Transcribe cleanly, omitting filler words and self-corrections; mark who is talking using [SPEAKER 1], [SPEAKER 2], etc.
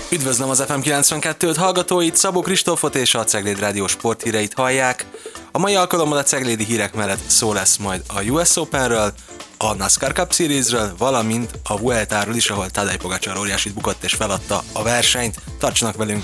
[SPEAKER 1] Üdvözlöm az FM 92-t hallgatóit, Szabó Kristófot és a Cegléd Rádió sporthíreit hallják. A mai alkalommal a ceglédi hírek mellett szó lesz majd a US Openről, a NASCAR Cup Seriesről, valamint a Vueltáról is, ahol Tadej Pogačar óriásit bukott és feladta a versenyt. Tartsanak velünk!